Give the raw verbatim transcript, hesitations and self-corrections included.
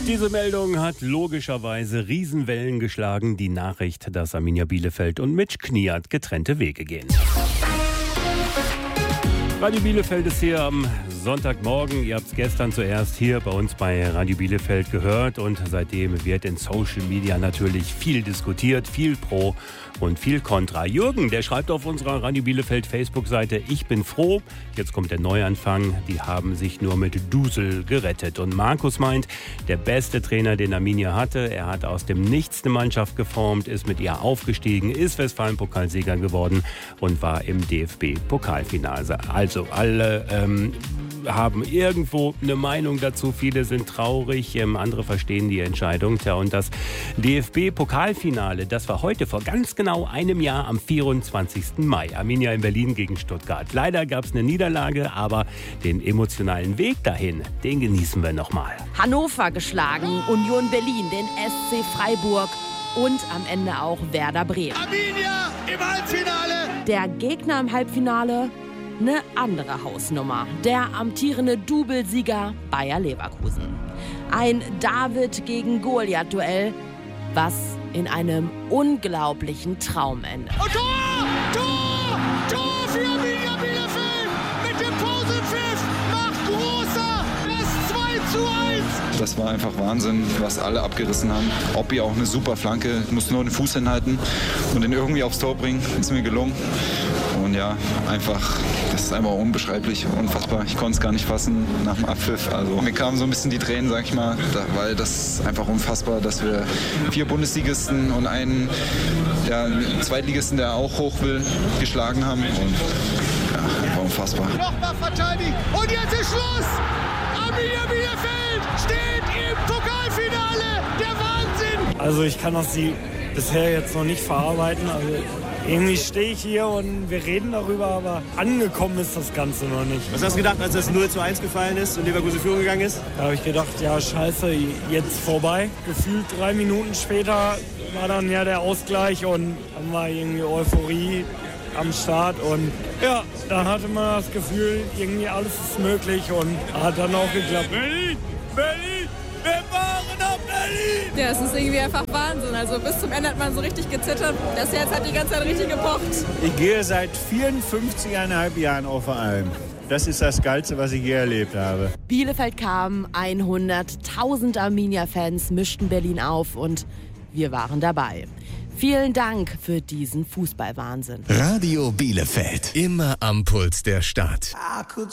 Diese Meldung hat logischerweise Riesenwellen geschlagen. Die Nachricht, dass Arminia Bielefeld und Mitch Kniat getrennte Wege gehen. Radio Bielefeld ist hier am Sonntagmorgen. Ihr habt es gestern zuerst hier bei uns bei Radio Bielefeld gehört. Und seitdem wird in Social Media natürlich viel diskutiert, viel Pro und viel Contra. Jürgen, der schreibt auf unserer Radio Bielefeld Facebook-Seite: Ich bin froh, jetzt kommt der Neuanfang. Die haben sich nur mit Dusel gerettet. Und Markus meint, der beste Trainer, den Arminia hatte. Er hat aus dem Nichts eine Mannschaft geformt, ist mit ihr aufgestiegen, ist Westfalen-Pokalsieger geworden und war im D F B-Pokalfinale. Also alle ähm, haben irgendwo eine Meinung dazu. Viele sind traurig, ähm, andere verstehen die Entscheidung. Tja, und das D F B-Pokalfinale, das war heute vor ganz genau einem Jahr am vierundzwanzigsten Mai. Arminia in Berlin gegen Stuttgart. Leider gab es eine Niederlage, aber den emotionalen Weg dahin, den genießen wir nochmal. Hannover geschlagen, Union Berlin, den S C Freiburg und am Ende auch Werder Bremen. Arminia im Halbfinale! Der Gegner im Halbfinale, eine andere Hausnummer. Der amtierende Doublesieger Bayer Leverkusen. Ein David gegen Goliath-Duell, was in einem unglaublichen Traum endet. Und Tor! Tor! Tor für Arminia Bielefeld! Mit dem Pausenpfiff macht Großer das zwei zu eins! Das war einfach Wahnsinn, was alle abgerissen haben. Oppi auch eine super Flanke, muss nur den Fuß hinhalten und den irgendwie aufs Tor bringen. Ist mir gelungen. Und ja, einfach, das ist einfach unbeschreiblich, unfassbar. Ich konnte es gar nicht fassen nach dem Abpfiff. Also mir kamen so ein bisschen die Tränen, sag ich mal, da, weil das ist einfach unfassbar, dass wir vier Bundesligisten und einen ja, Zweitligisten, der auch hoch will, geschlagen haben. Und ja, einfach unfassbar. Nochmal verteidigt und jetzt ist Schluss! Arminia Bielefeld steht im Pokalfinale! Der Wahnsinn! Also ich kann das die bisher jetzt noch nicht verarbeiten. Also irgendwie stehe ich hier und wir reden darüber, aber angekommen ist das Ganze noch nicht. Was hast du gedacht, als das null zu eins gefallen ist und Leverkusen in Führung gegangen ist? Da habe ich gedacht, ja scheiße, jetzt vorbei. Gefühlt drei Minuten später war dann ja der Ausgleich und dann war irgendwie Euphorie am Start und ja, dann hatte man das Gefühl, irgendwie alles ist möglich und hat dann auch geklappt. Berlin! Berlin! Wir fahren nach Berlin! Ja, es ist irgendwie einfach Wahnsinn. Also bis zum Ende hat man so richtig gezittert. Das Herz hat die ganze Zeit richtig gepocht. Ich gehe seit vierundfünfzig Komma fünf Jahren auf der Alm. Das ist das Geilste, was ich je erlebt habe. Bielefeld kam, hunderttausend Arminia-Fans mischten Berlin auf und wir waren dabei. Vielen Dank für diesen Fußballwahnsinn. Radio Bielefeld. Immer am Puls der Stadt. I could